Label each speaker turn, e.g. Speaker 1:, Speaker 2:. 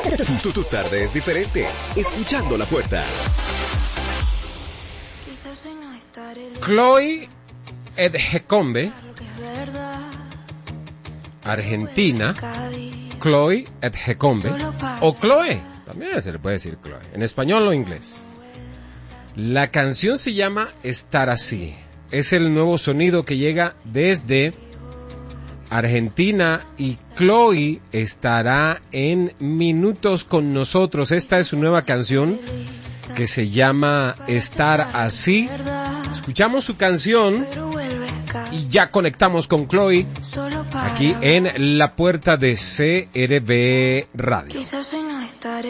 Speaker 1: Tu tarde es diferente. Escuchando La Puerta.
Speaker 2: Chloe Edgecombe, Argentina. Chloe Edgecombe, o Chloe, también se le puede decir Chloe, en español o inglés. La canción se llama Estar Así. Es el nuevo sonido que llega desde Argentina y Chloe estará en minutos con nosotros. Esta es su nueva canción que se llama Estar Así. Escuchamos su canción y ya conectamos con Chloe aquí en La Puerta de CRB Radio.